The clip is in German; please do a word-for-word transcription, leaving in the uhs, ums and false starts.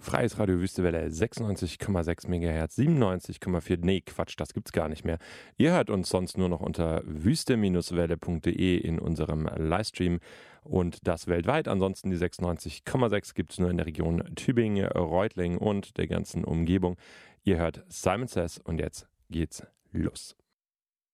Freies Radio Wüstewelle, sechsundneunzig Komma sechs Megahertz, siebenundneunzig Komma vier. Nee, Quatsch, das gibt's gar nicht mehr. Ihr hört uns sonst nur noch unter wüste Welle punkt de in unserem Livestream und das weltweit. Ansonsten die sechsundneunzig Komma sechs gibt's nur in der Region Tübingen, Reutlingen und der ganzen Umgebung. Ihr hört Simon Says und jetzt geht's los.